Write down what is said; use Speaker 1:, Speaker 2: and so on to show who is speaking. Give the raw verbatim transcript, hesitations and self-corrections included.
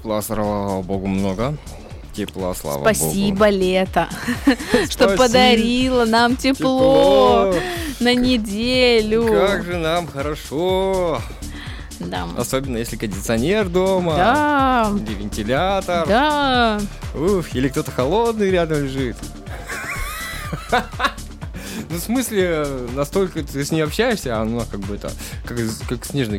Speaker 1: тепла, слава богу, много. Тепла, слава
Speaker 2: Спасибо,
Speaker 1: богу.
Speaker 2: лето, что
Speaker 1: Спасибо.
Speaker 2: подарило нам тепло
Speaker 1: Тепло.
Speaker 2: на неделю.
Speaker 1: Как же нам хорошо.
Speaker 2: Да.
Speaker 1: Особенно если кондиционер дома.
Speaker 2: Да.
Speaker 1: Или вентилятор.
Speaker 2: Да.
Speaker 1: Уф, или кто-то холодный рядом лежит. Ну, в смысле, настолько ты с ней общаешься, а она как бы это, как, как снежный